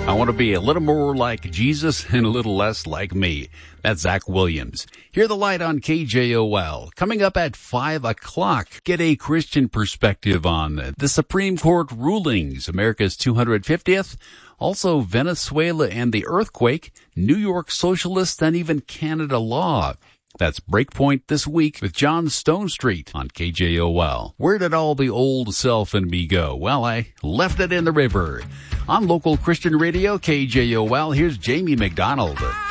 I want to be a little more like Jesus and a little less like me. That's Zach Williams. Hear the Light on KJOL. Coming up at 5 o'clock, get a Christian perspective on the Supreme Court rulings, America's 250th, also Venezuela and the earthquake, New York socialists, and even Canada law. That's Breakpoint this week with John Stonestreet on KJOL. Where did all the old self in me go? Well, I left it in the river. On local Christian radio, KJOL, here's Jamie McDonald.